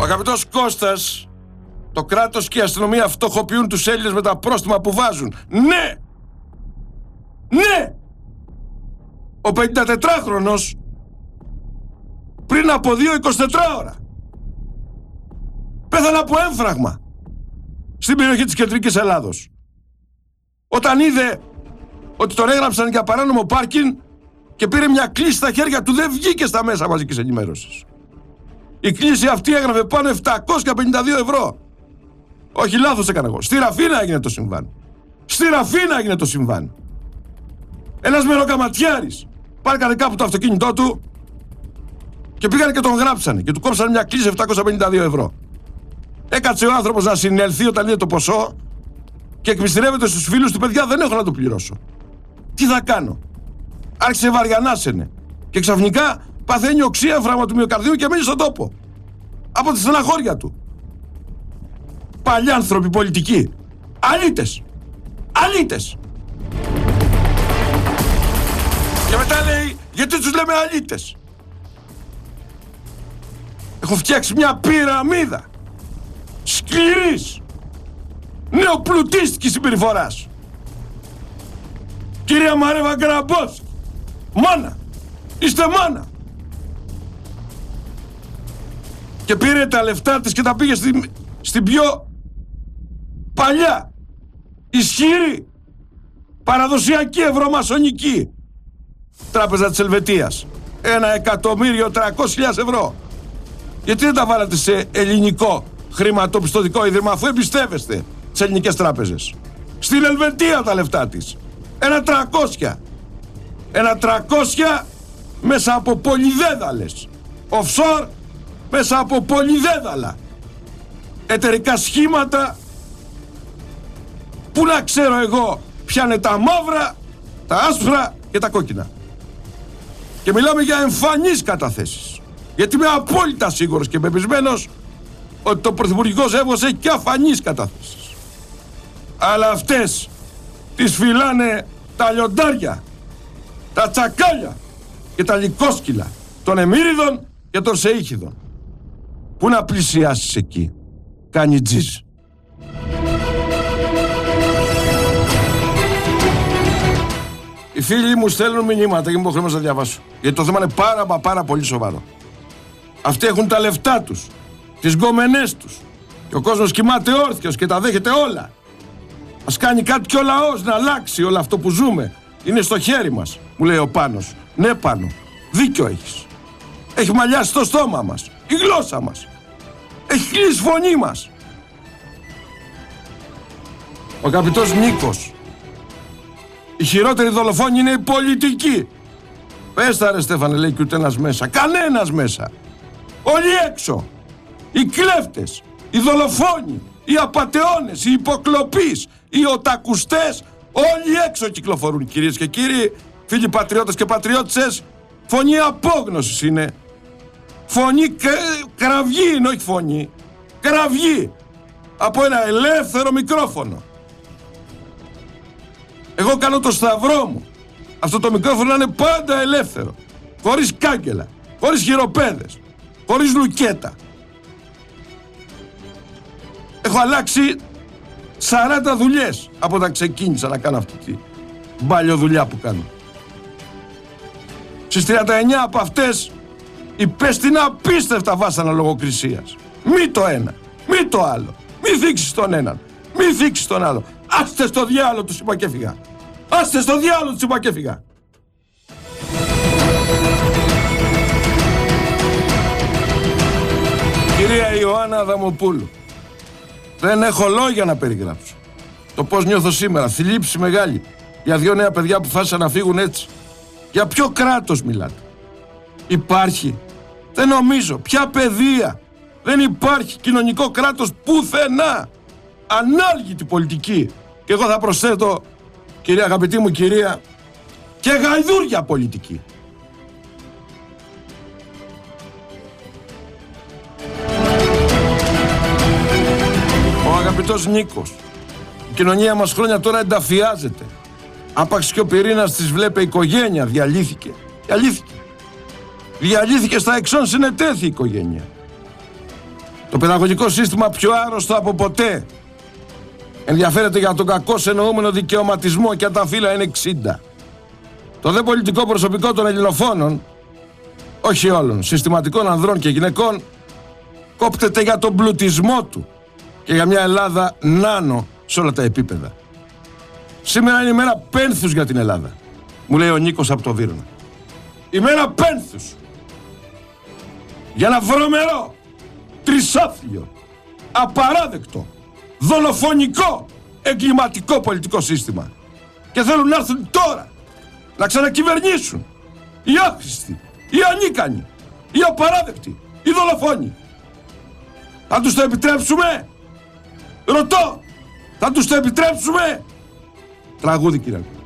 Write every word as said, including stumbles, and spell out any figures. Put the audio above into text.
αγαπητός Κώστας, το κράτος και η αστυνομία φτωχοποιούν τους Έλληνες με τα πρόστιμα που βάζουν. Ναι! Ναι! Ο πενηντατετράχρονος πριν από δύο εικοσιτετράωρα πέθανε από έμφραγμα στην περιοχή της κεντρικής Ελλάδος. Όταν είδε ότι τον έγραψαν για παράνομο πάρκινγκ και πήρε μια κλίση στα χέρια του, δεν βγήκε στα μέσα μαζικής ενημέρωσης. Η κλίση αυτή έγραφε πάνω επτακόσια πενήντα δύο ευρώ. Όχι, λάθος έκανα εγώ. Στη Ραφίνα έγινε το συμβάν. Στη Ραφίνα έγινε το συμβάν. Ένας μεροκαματιάρης πάρκαρε κάπου το αυτοκίνητό του και πήγανε και τον γράψανε και του κόψανε μια κλίση επτακόσια πενήντα δύο ευρώ. Έκατσε ο άνθρωπος να συνελθεί όταν είδε το ποσό και εκμυστηρεύεται στους φίλους του: παιδιά, δεν έχω να το πληρώσω. Τι θα κάνω? Άρχισε βαριανάσαινε και ξαφνικά παθαίνει οξύ έμφραγμα του μυοκαρδίου και μένει στον τόπο από τη στεναχώρια του. Παλιάνθρωποι πολιτικοί, αλήτες, αλήτες. Και μετά λέει: γιατί τους λέμε αλήτες? Έχω φτιάξει μια πυραμίδα σκληρής νεοπλουτίστικης συμπεριφοράς. Κυρία Μαρέβα Γκραμπόσκη, μάνα, είστε μάνα. Και πήρε τα λεφτά της και τα πήγε στην, στην πιο παλιά, ισχυρή, παραδοσιακή ευρωμασονική τράπεζα της Ελβετίας. Ένα εκατομμύριο τριακόσιες χιλιάδες ευρώ. Γιατί δεν τα βάλατε σε ελληνικό χρηματοπιστωτικό ίδρυμα, αφού εμπιστεύεστε τις ελληνικές τράπεζες? Στην Ελβετία τα λεφτά της. Ένα τριακόσια. Ένα τριακόσια μέσα από πολυδέδαλες. Offshore μέσα από πολυδέδαλα. Εταιρικά σχήματα. Πού να ξέρω εγώ ποια είναι τα μαύρα, τα άσπρα και τα κόκκινα. Και μιλάμε για εμφανείς καταθέσεις. Γιατί είμαι απόλυτα σίγουρος και πεπισμένος ότι το πρωθυπουργικό ζεύγος έχει και αφανείς καταθέσεις. Αλλά αυτές τις φυλάνε τα λιοντάρια, τα τσακάλια και τα λικόσκυλα των εμμύριδων και των σεΐχιδων. Πού να πλησιάσεις εκεί? Κάνει τζιζ. Οι φίλοι μου στέλνουν μηνύματα και μου υποχρεώνω να διαβάσω. Γιατί το θέμα είναι πάρα μα πάρα πολύ σοβαρό. Αυτοί έχουν τα λεφτά τους, τις γκομενές τους. Και ο κόσμος κοιμάται όρθιος και τα δέχεται όλα. Ας κάνει κάτι και ο λαός να αλλάξει όλο αυτό που ζούμε. Είναι στο χέρι μας, μου λέει ο Πάνος. Ναι, Πάνο, δίκιο έχεις. Έχει μαλλιάσει το στόμα μας, η γλώσσα μας. Έχει κλείσει φωνή μας. Ο αγαπητός Νίκος. Η χειρότερη δολοφόνη είναι η πολιτική. Πες τα ρε Στέφανε, λέει, και ούτε ένας μέσα. Κανένας μέσα. Όλοι έξω. Οι κλέφτες, οι δολοφόνοι, οι απατεώνες, οι υποκλοπείς, οι οτακουστές, όλοι έξω κυκλοφορούν, κυρίες και κύριοι, φίλοι πατριώτες και πατριώτισσες. Φωνή απόγνωσης είναι. Φωνή κα... κραυγή είναι, όχι φωνή. Κραυγή. Από ένα ελεύθερο μικρόφωνο. Εγώ κάνω το σταυρό μου. Αυτό το μικρόφωνο είναι πάντα ελεύθερο. Χωρίς κάγκελα, χωρίς χειροπέδες, χωρίς λουκέτα. Έχω αλλάξει σαράντα δουλειές από όταν ξεκίνησα να κάνω αυτή τη μπαλιοδουλειά που κάνω. Στις τριάντα εννιά από αυτές υπέστηνα απίστευτα βάσανα λογοκρισίας. Μη το ένα, μη το άλλο. Μη θίξεις τον έναν, μη θίξεις τον άλλο. Άστε στο διάλογο, τους είπα και έφυγα. Άστε στο διάλογο, τους είπα και έφυγα. Κυρία Ιωάννα Αδαμοπούλου, δεν έχω λόγια να περιγράψω το πώς νιώθω σήμερα. Θλίψη μεγάλη για δύο νέα παιδιά που φάσισαν να φύγουν έτσι. Για ποιο κράτος μιλάτε? Υπάρχει? Δεν νομίζω. Ποια παιδεία? Δεν υπάρχει κοινωνικό κράτος πουθενά. Ανάλγητη πολιτική. Και εγώ θα προσθέτω, κυρία αγαπητή μου κυρία, και γαϊδούρια πολιτική. Ο αγαπητός Νίκος, η κοινωνία μας χρόνια τώρα ενταφιάζεται. Άπαξ και ο πυρήνας της βλέπε οικογένεια, διαλύθηκε. Διαλύθηκε. Διαλύθηκε στα εξών συνετέθη η οικογένεια. Το παιδαγωγικό σύστημα πιο άρρωστο από ποτέ ενδιαφέρεται για τον κακώς εννοούμενο δικαιωματισμό και αν τα φύλλα είναι εξήντα. Το δε πολιτικό προσωπικό των ελληνοφώνων, όχι όλων, συστηματικών ανδρών και γυναικών, κόπτεται για τον πλουτισμό του και για μια Ελλάδα νάνο σε όλα τα επίπεδα. Σήμερα είναι η μέρα πένθους για την Ελλάδα, μου λέει ο Νίκος από το Βύρωνα. Η μέρα πένθους για ένα βρωμερό, τρισάθλιο, απαράδεκτο, δολοφονικό, εγκληματικό πολιτικό σύστημα. Και θέλουν να έρθουν τώρα να ξανακυβερνήσουν οι άχρηστοι, οι ανίκανοι, οι απαράδεκτοι, οι δολοφόνοι. Θα τους το επιτρέψουμε? Ρωτώ, θα τους το επιτρέψουμε? Τραγούδι, κύριε.